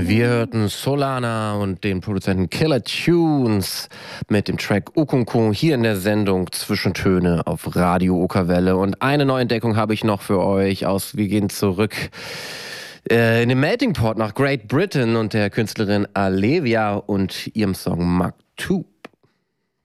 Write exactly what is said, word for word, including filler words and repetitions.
Wir hörten Solana und den Produzenten Killer Tunes mit dem Track Okunko hier in der Sendung Zwischentöne auf Radio Okerwelle. Und eine Neuentdeckung habe ich noch für euch aus, wir gehen zurück äh, in den Melting Pot nach Great Britain und der Künstlerin Alevia und ihrem Song Mark zwei.